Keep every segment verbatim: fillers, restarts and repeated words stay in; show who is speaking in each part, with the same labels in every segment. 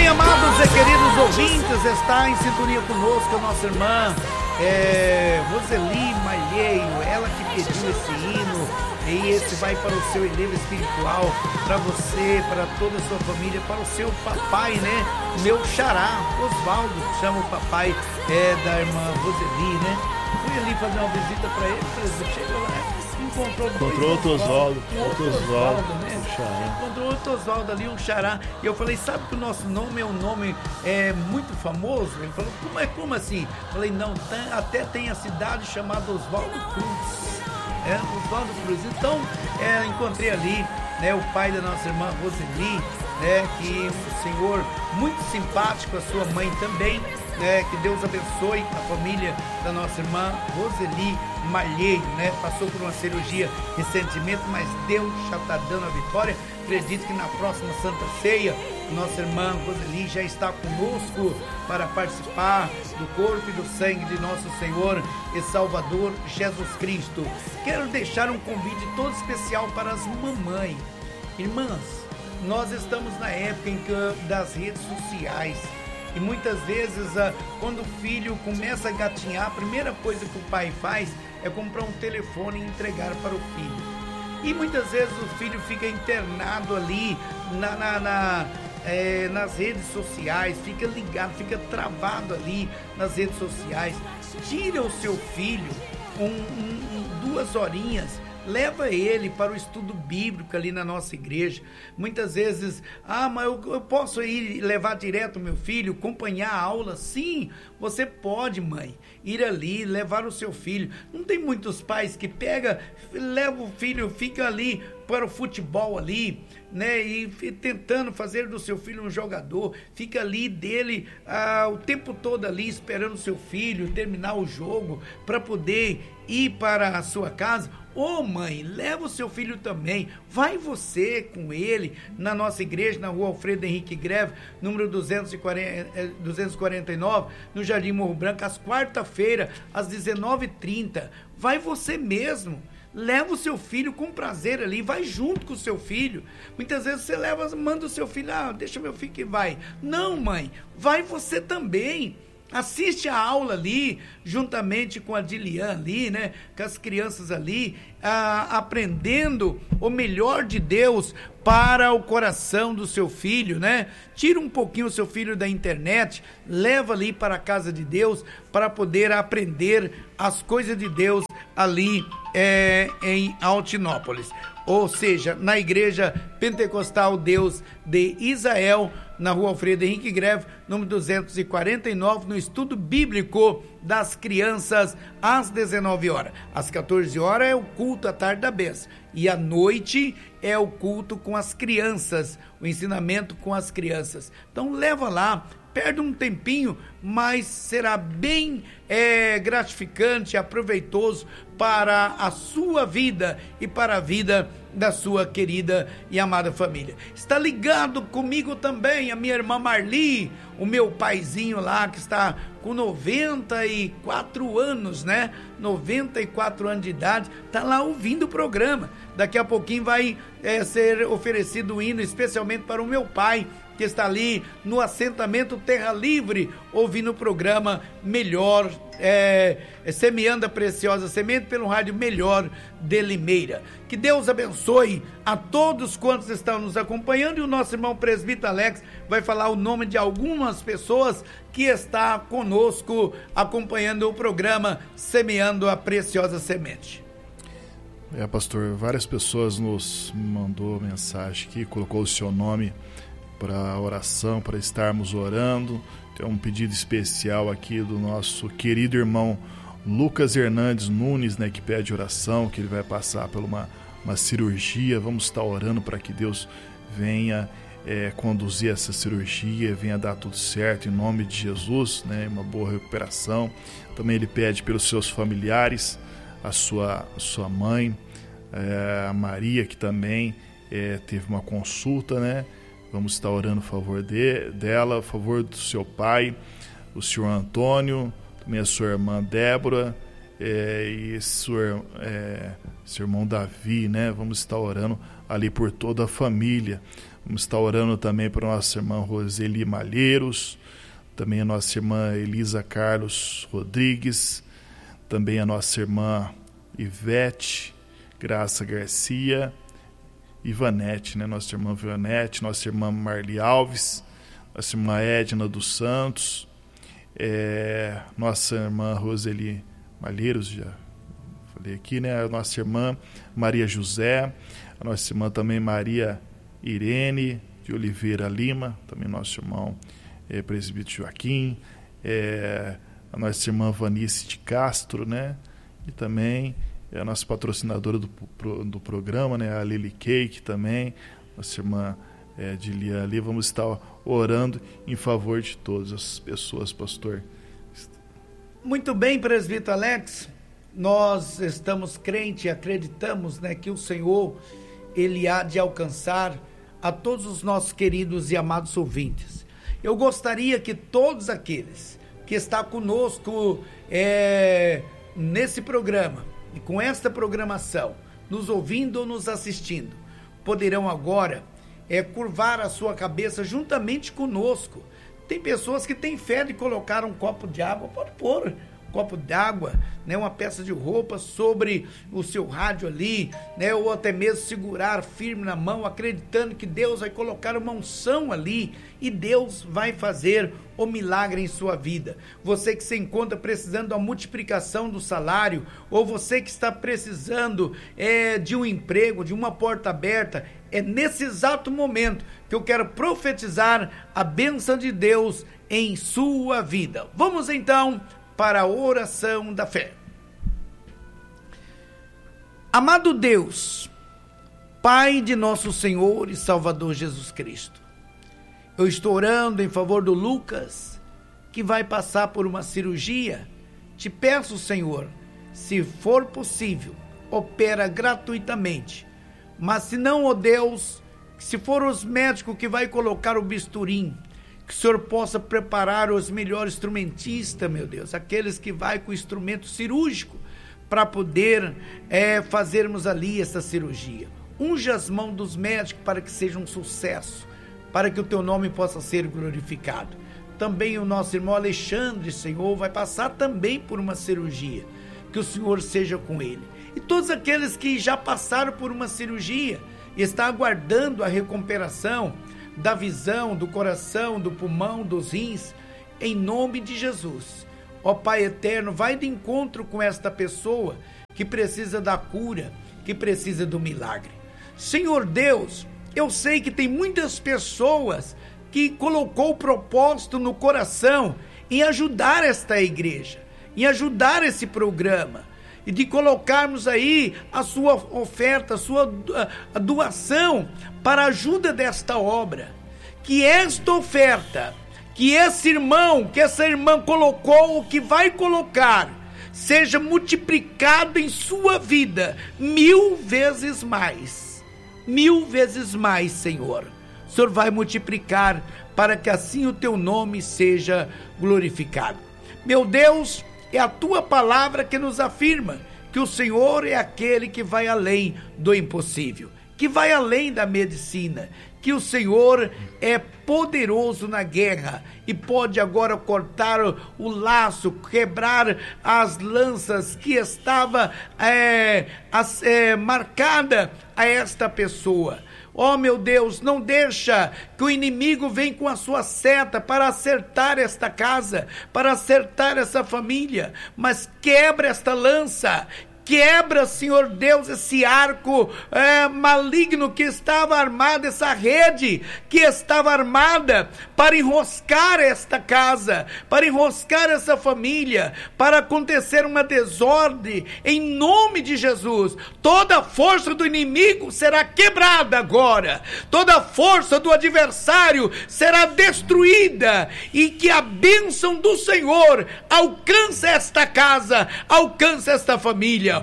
Speaker 1: bem, amados e queridos ouvintes, está em sintonia conosco a nossa irmã é, Roseli Malheiro, ela que pediu esse hino, e esse vai para o seu elevo espiritual, para você, para toda a sua família, para o seu papai, né? Meu xará, Osvaldo, chama o papai é, da irmã Roseli, né? Fui ali fazer uma visita para ele, presidente, chegou lá, encontrou
Speaker 2: Encontrou outro Osvaldo, outro Osvaldo,
Speaker 1: né?
Speaker 2: xará.
Speaker 1: Encontrou outro Osvaldo ali, um xará, e eu falei, sabe que o nosso nome é um nome é, muito famoso? Ele falou, como é, como assim? Eu falei, não, tem, até tem a cidade chamada Osvaldo Cruz. É, Osvaldo Cruz. Então, é, encontrei ali, né, o pai da nossa irmã Roseli, né, que o Senhor, muito simpático, a sua mãe também, né, que Deus abençoe a família da nossa irmã Roseli Malheiro, né, passou por uma cirurgia recentemente, mas Deus já está dando a vitória. Acredito que na próxima Santa Ceia, nossa irmã Roseli já está conosco para participar do corpo e do sangue de nosso Senhor e Salvador Jesus Cristo. Quero deixar um convite todo especial para as mamães. Irmãs, nós estamos na época em que, das redes sociais, e muitas vezes quando o filho começa a gatinhar, a primeira coisa que o pai faz é comprar um telefone e entregar para o filho. E muitas vezes o filho fica internado ali na, na, na, é, nas redes sociais, fica ligado, fica travado ali nas redes sociais. Tira o seu filho um, um, duas horinhas, leva ele para o estudo bíblico ali na nossa igreja. Muitas vezes, ah, mas eu, eu posso ir levar direto meu filho, acompanhar a aula? Sim, você pode, mãe, ir ali, levar o seu filho. Não tem muitos pais que pega, leva o filho, fica ali para o futebol ali, né, e tentando fazer do seu filho um jogador, fica ali dele ah, o tempo todo ali esperando o seu filho terminar o jogo para poder ir para a sua casa. Ô mãe, leva o seu filho também, vai você com ele na nossa igreja, na rua Alfredo Henrique Greve, número duzentos e quarenta e nove, no Jardim Morro Branco, às quarta-feira, às dezenove e trinta. Vai você mesmo. Leva o seu filho com prazer ali, vai junto com o seu filho. Muitas vezes você leva, manda o seu filho, ah, deixa meu filho que vai. Não, mãe, vai você também. Assiste a aula ali, juntamente com a Dilian ali, né? Com as crianças ali, ah, aprendendo o melhor de Deus para o coração do seu filho, né? Tira um pouquinho o seu filho da internet, leva ali para a casa de Deus, para poder aprender as coisas de Deus ali é, em Altinópolis. Ou seja, na igreja pentecostal Deus de Israel, na rua Alfredo Henrique Greve, número duzentos e quarenta e nove, no estudo bíblico das crianças, às dezenove horas. Às quatorze horas é o culto à tarde da bênção. E à noite é o culto com as crianças, o ensinamento com as crianças. Então leva lá, perde um tempinho, mas será bem é, gratificante, aproveitoso para a sua vida e para a vida da sua querida e amada família. Está ligado comigo também a minha irmã Marli, o meu paizinho lá que está com noventa e quatro anos, né? noventa e quatro anos de idade, está lá ouvindo o programa. Daqui a pouquinho vai é, ser oferecido o hino especialmente para o meu pai, que está ali no assentamento Terra Livre, ouvindo o programa Melhor, é, é, Semeando a Preciosa Semente pelo rádio Melhor de Limeira. Que Deus abençoe a todos quantos estão nos acompanhando, e o nosso irmão presbítero Alex vai falar o nome de algumas pessoas que está conosco acompanhando o programa Semeando a Preciosa Semente.
Speaker 2: É, pastor, várias pessoas nos mandou mensagem aqui, colocou o seu nome para oração, para estarmos orando. Tem um pedido especial aqui do nosso querido irmão Lucas Hernandes Nunes, né, que pede oração, que ele vai passar por uma, uma cirurgia. Vamos estar orando para que Deus venha é, conduzir essa cirurgia, venha dar tudo certo em nome de Jesus, né, uma boa recuperação. Também ele pede pelos seus familiares, a sua, a sua mãe, é, a Maria, que também é, teve uma consulta, né? Vamos estar orando a favor de, dela, a favor do seu pai, o senhor Antônio, também a sua irmã Débora, é, e esse, é, esse irmão Davi, né? Vamos estar orando ali por toda a família. Vamos estar orando também para a nossa irmã Roseli Malheiros, também a nossa irmã Elisa Carlos Rodrigues, também a nossa irmã Ivete Graça Garcia, Ivanete, né? Nossa irmã Ivanete, nossa irmã Marli Alves, nossa irmã Edna dos Santos, é, nossa irmã Roseli Malheiros, já falei aqui, né? A nossa irmã Maria José, a nossa irmã também Maria Irene de Oliveira Lima, também nosso irmão é, presbítero Joaquim, é, a nossa irmã Vanice de Castro, né? E também é a nossa patrocinadora do, pro, do programa, né? A Lily Cake também, nossa irmã é, de Lia ali. Vamos estar orando em favor de todas as pessoas, pastor.
Speaker 1: Muito bem, presbítero Alex, nós estamos crentes e acreditamos, né, que o Senhor, Ele há de alcançar a todos os nossos queridos e amados ouvintes. Eu gostaria que todos aqueles que estão conosco é, nesse programa e com esta programação, nos ouvindo ou nos assistindo, poderão agora é, curvar a sua cabeça juntamente conosco. Tem pessoas que têm fé de colocar um copo de água, pode pôr um copo d'água, né, uma peça de roupa sobre o seu rádio ali, né, ou até mesmo segurar firme na mão, acreditando que Deus vai colocar uma unção ali e Deus vai fazer o milagre em sua vida. Você que se encontra precisando da multiplicação do salário, ou você que está precisando é, de um emprego, de uma porta aberta, é nesse exato momento que eu quero profetizar a bênção de Deus em sua vida. Vamos então para a oração da fé. Amado Deus, Pai de nosso Senhor e Salvador Jesus Cristo, eu estou orando em favor do Lucas, que vai passar por uma cirurgia. Te peço, Senhor, se for possível, opera gratuitamente. Mas se não, ó Deus, se for os médicos que vai colocar o bisturim, que o Senhor possa preparar os melhores instrumentistas, meu Deus, aqueles que vai com instrumento cirúrgico, para poder é, fazermos ali essa cirurgia. Unja as mãos dos médicos para que seja um sucesso, para que o teu nome possa ser glorificado. Também o nosso irmão Alexandre, Senhor, vai passar também por uma cirurgia, que o Senhor seja com ele. E todos aqueles que já passaram por uma cirurgia e estão aguardando a recuperação da visão, do coração, do pulmão, dos rins, em nome de Jesus. Ó Pai eterno, vai de encontro com esta pessoa que precisa da cura, que precisa do milagre. Senhor Deus, eu sei que tem muitas pessoas que colocou o propósito no coração em ajudar esta igreja, em ajudar esse programa, e de colocarmos aí a sua oferta, a sua a doação para a ajuda desta obra. Que esta oferta, que esse irmão, que essa irmã colocou, que vai colocar, seja multiplicado em sua vida mil vezes mais. Mil vezes mais, Senhor. O Senhor vai multiplicar para que assim o teu nome seja glorificado. Meu Deus, é a tua palavra que nos afirma que o Senhor é aquele que vai além do impossível, que vai além da medicina, que o Senhor é poderoso na guerra e pode agora cortar o laço, quebrar as lanças que estava é, as, é, marcada a esta pessoa. Ó oh, meu Deus, não deixa que o inimigo venha com a sua seta para acertar esta casa, para acertar essa família, mas quebra esta lança, quebra, Senhor Deus, esse arco é, maligno que estava armado, essa rede que estava armada para enroscar esta casa, para enroscar essa família, para acontecer uma desordem. Em nome de Jesus, toda a força do inimigo será quebrada agora, toda a força do adversário será destruída, e que a bênção do Senhor alcance esta casa, alcance esta família. bruxaria,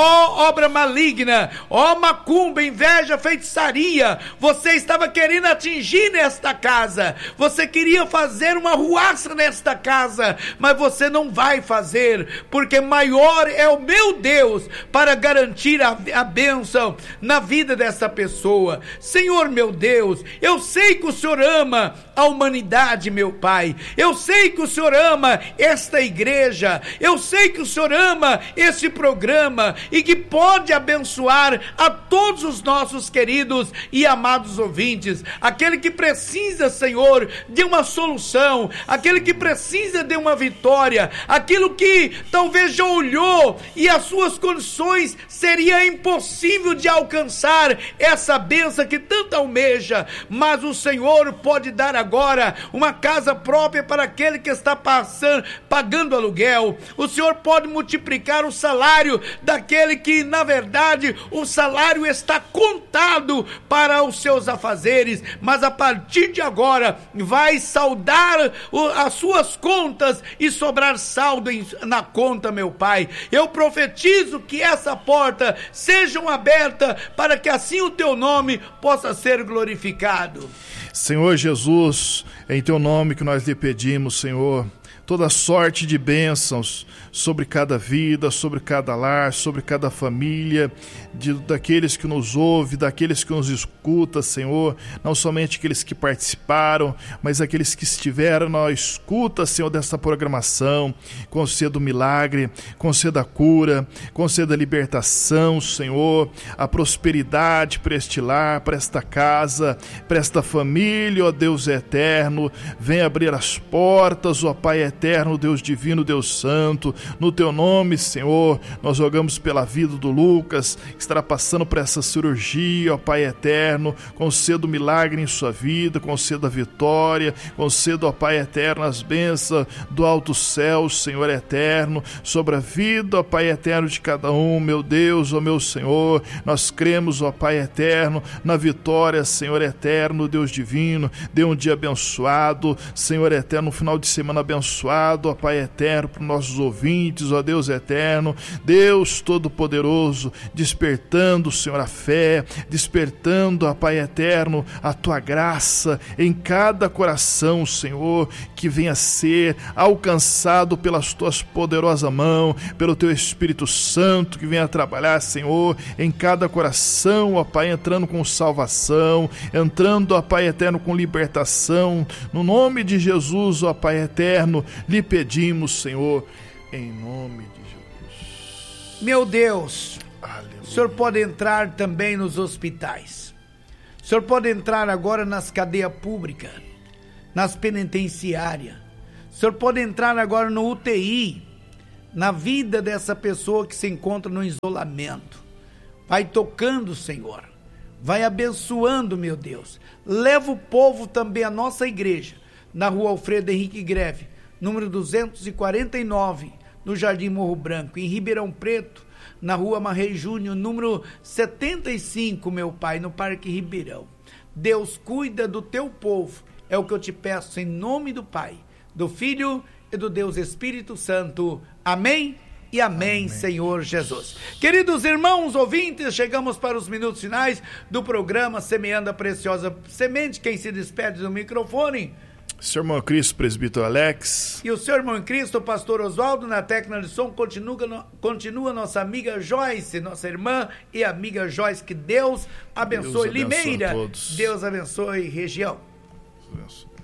Speaker 1: ó obra maligna, ó macumba, inveja, feitiçaria, você estava querendo atingir nesta casa, você queria fazer uma ruaça nesta casa, mas você não vai fazer, porque maior é o meu Deus para garantir a, a bênção na vida dessa pessoa. Senhor meu Deus, eu sei que o Senhor ama a humanidade, meu Pai, eu sei que o Senhor ama esta igreja, eu sei que o Senhor ama este programa e que pode abençoar a todos os nossos queridos e amados ouvintes, aquele que precisa, Senhor, de uma solução, aquele que precisa de uma vitória, aquilo que talvez já olhou e as suas condições seria impossível de alcançar essa bênção que tanto almeja, mas o Senhor pode dar agora uma casa própria para aquele que está passando, pagando aluguel. O Senhor pode multiplicar o salário daquele que, na verdade, o salário está contado para os seus afazeres, mas a partir de agora vai saldar o, as suas contas e sobrar saldo em, na conta, meu Pai. Eu profetizo que essa porta seja aberta para que assim o teu nome possa ser glorificado.
Speaker 2: Senhor Jesus, em teu nome que nós lhe pedimos, Senhor, toda sorte de bênçãos sobre cada vida, sobre cada lar, sobre cada família, de, daqueles que nos ouvem, daqueles que nos escutam, Senhor, não somente aqueles que participaram, mas aqueles que estiveram na escuta, Senhor, desta programação. Conceda o milagre, conceda a cura, conceda a libertação, Senhor, a prosperidade para este lar, para esta casa, para esta família, ó Deus eterno. Vem abrir as portas, ó Pai eterno, Deus divino, Deus santo. No teu nome, Senhor, nós rogamos pela vida do Lucas, que estará passando por essa cirurgia, ó Pai eterno. Conceda o milagre em sua vida, conceda a vitória, conceda, ó Pai eterno, as bênçãos do alto céu, Senhor eterno, sobre a vida, ó Pai eterno, de cada um, meu Deus, ó meu Senhor. Nós cremos, ó Pai eterno, na vitória, Senhor eterno, Deus divino. Dê um dia abençoado, Senhor eterno, um final de semana abençoado, ó Pai eterno, para os nossos ouvintes, ó Deus eterno, Deus todo-poderoso, despertando, Senhor, a fé, despertando, ó Pai eterno, a tua graça em cada coração, Senhor, que venha a ser alcançado pelas tuas poderosas mãos, pelo teu Espírito Santo, que venha a trabalhar, Senhor, em cada coração, ó Pai, entrando com salvação, entrando, ó Pai eterno, com libertação. No nome de Jesus, ó Pai eterno, lhe pedimos, Senhor, em nome de Jesus.
Speaker 1: Meu Deus,
Speaker 2: Aleluia.
Speaker 1: O Senhor pode entrar também nos hospitais. O Senhor pode entrar agora nas cadeias públicas, nas penitenciárias. O Senhor pode entrar agora no U T I, na vida dessa pessoa que se encontra no isolamento. Vai tocando, Senhor. Vai abençoando, meu Deus. Leva o povo também à nossa igreja, na rua Alfredo Henrique Greve, número duzentos e quarenta e nove, no Jardim Morro Branco, em Ribeirão Preto, na rua Marrei Júnior, número setenta e cinco, meu Pai, no Parque Ribeirão. Deus cuida do teu povo, é o que eu te peço em nome do Pai, do Filho e do Deus Espírito Santo. Amém e amém, amém, Senhor Jesus. Queridos irmãos ouvintes, chegamos para os minutos finais do programa Semeando a Preciosa Semente. Quem se despede do microfone?
Speaker 2: Seu irmão Cristo, presbítero Alex.
Speaker 1: E o seu irmão em Cristo, o pastor Oswaldo. Na técnica de som continua, continua nossa amiga Joyce, nossa irmã e amiga Joyce. Que Deus abençoe, Deus abençoe Limeira. Deus abençoe região.
Speaker 2: Deus abençoe.